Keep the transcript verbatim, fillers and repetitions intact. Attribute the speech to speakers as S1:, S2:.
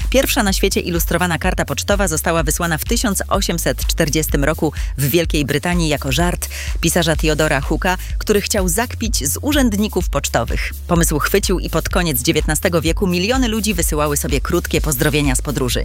S1: Pierwsza na świecie ilustrowana karta pocztowa została wysłana w tysiąc osiemset czterdziestym roku w Wielkiej Brytanii jako żart pisarza Theodora Hooka, który chciał zakpić z urzędników pocztowych. Pomysł chwycił i pod koniec dziewiętnastego wieku miliony ludzi wysyłały sobie krótkie pozdrowienia z podróży.